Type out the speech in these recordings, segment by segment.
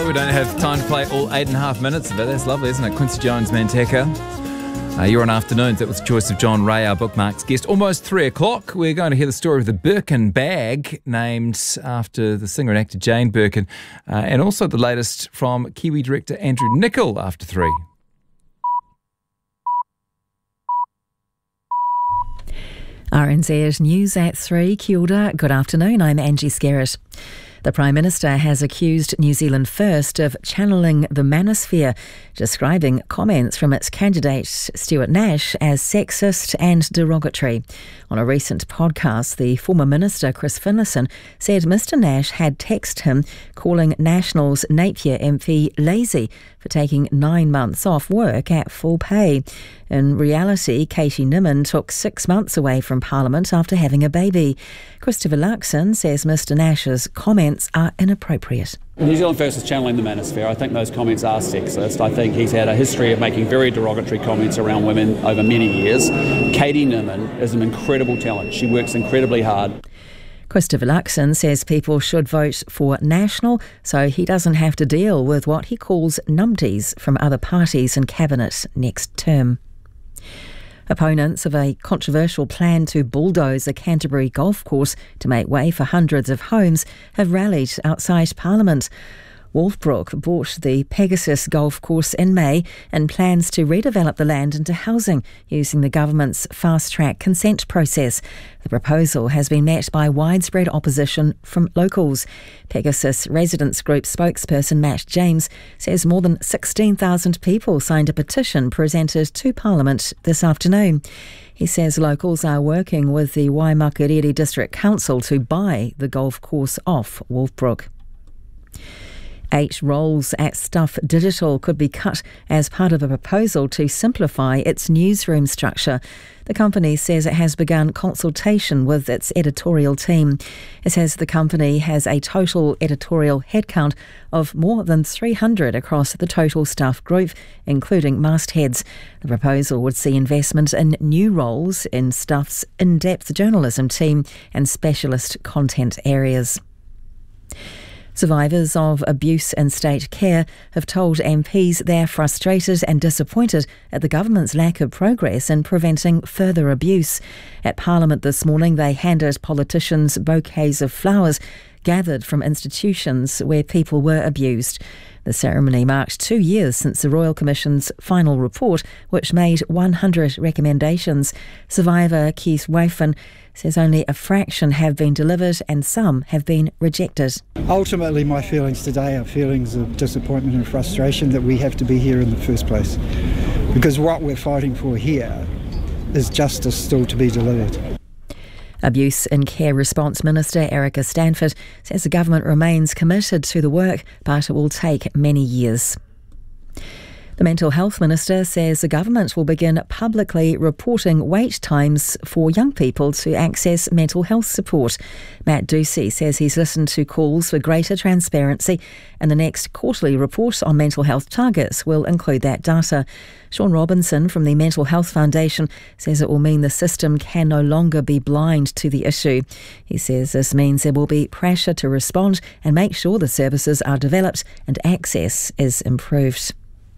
we don't have time to play all 8.5 minutes of it. That's lovely, isn't it? Quincy Jones, Manteca. You're on Afternoons. That was the choice of John Ray, our Bookmarks guest. Almost 3 o'clock. We're going to hear the story of the Birkin bag, named after the singer and actor Jane Birkin, and also the latest from Kiwi director Andrew Nicol after 3. RNZ News at 3. Kia ora. Good afternoon. I'm Angie Skerritt. The Prime Minister has accused New Zealand First of channelling the manosphere, describing comments from its candidate Stuart Nash as sexist and derogatory. On a recent podcast, the former Minister Chris Finlayson said Mr Nash had texted him calling National's Napier MP lazy for taking 9 months off work at full pay. In reality, Katie Nimmin took 6 months away from Parliament after having a baby. Christopher Luxon says Mr Nash's comments are inappropriate. New Zealand First is channeling the manosphere. I think those comments are sexist. I think he's had a history of making very derogatory comments around women over many years. Katie Nimmin is an incredible talent. She works incredibly hard. Christopher Luxon says people should vote for National so he doesn't have to deal with what he calls numpties from other parties in Cabinet next term. Opponents of a controversial plan to bulldoze a Canterbury golf course to make way for hundreds of homes have rallied outside Parliament. Wolfbrook bought the Pegasus golf course in May and plans to redevelop the land into housing using the government's fast-track consent process. The proposal has been met by widespread opposition from locals. Pegasus Residents Group spokesperson Matt James says more than 16,000 people signed a petition presented to Parliament this afternoon. He says locals are working with the Waimakariri District Council to buy the golf course off Wolfbrook. 8 roles at Stuff Digital could be cut as part of a proposal to simplify its newsroom structure. The company says it has begun consultation with its editorial team. It says the company has a total editorial headcount of more than 300 across the total Stuff group, including mastheads. The proposal would see investment in new roles in Stuff's in-depth journalism team and specialist content areas. Survivors of abuse in state care have told MPs they're frustrated and disappointed at the government's lack of progress in preventing further abuse. At Parliament this morning, they handed politicians bouquets of flowers gathered from institutions where people were abused. The ceremony marked 2 years since the Royal Commission's final report, which made 100 recommendations. Survivor Keith Wafen says only a fraction have been delivered and some have been rejected. Ultimately, my feelings today are feelings of disappointment and frustration that we have to be here in the first place. Because what we're fighting for here is justice still to be delivered. Abuse and Care Response Minister Erica Stanford says the government remains committed to the work, but it will take many years. The Mental Health Minister says the government will begin publicly reporting wait times for young people to access mental health support. Matt Ducey says he's listened to calls for greater transparency and the next quarterly report on mental health targets will include that data. Sean Robinson from the Mental Health Foundation says it will mean the system can no longer be blind to the issue. He says this means there will be pressure to respond and make sure the services are developed and access is improved.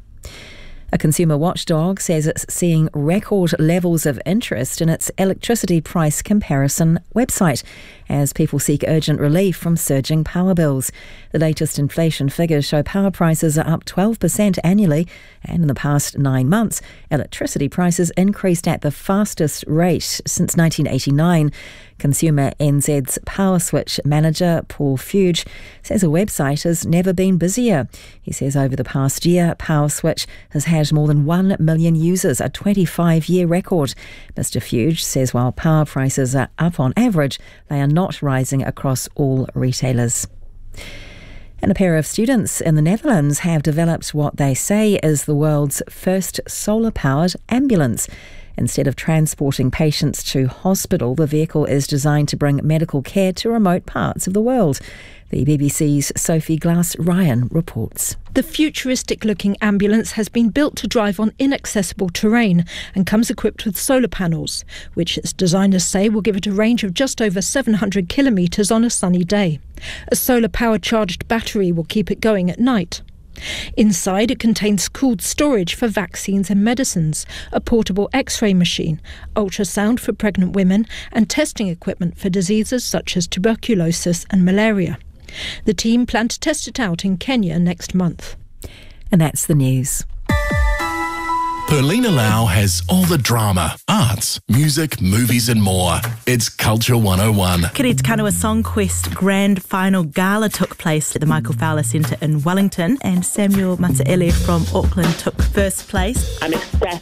A consumer watchdog says it's seeing record levels of interest in its electricity price comparison website as people seek urgent relief from surging power bills. The latest inflation figures show power prices are up 12% annually, and in the past 9 months, electricity prices increased at the fastest rate since 1989. Consumer NZ's Power Switch manager, Paul Fuge, says the website has never been busier. He says over the past year, Power Switch has had more than 1 million users, a 25-year record. Mr Fuge says while power prices are up on average, they are not rising across all retailers. And a pair of students in the Netherlands have developed what they say is the world's first solar-powered ambulance. Instead of transporting patients to hospital, the vehicle is designed to bring medical care to remote parts of the world. The BBC's Sophie Glass-Ryan reports. The futuristic-looking ambulance has been built to drive on inaccessible terrain and comes equipped with solar panels, which its designers say will give it a range of just over 700 kilometres on a sunny day. A solar-power charged battery will keep it going at night. Inside, it contains cooled storage for vaccines and medicines, a portable X-ray machine, ultrasound for pregnant women, and testing equipment for diseases such as tuberculosis and malaria. The team plan to test it out in Kenya next month. And that's the news. Perlina Lau has all the drama, arts, music, movies and more. It's Culture 101. Kiri Te Kanawa Songquest Grand Final Gala took place at the Michael Fowler Centre in Wellington, and Samuel Matsaele from Auckland took first place. I'm ecstatic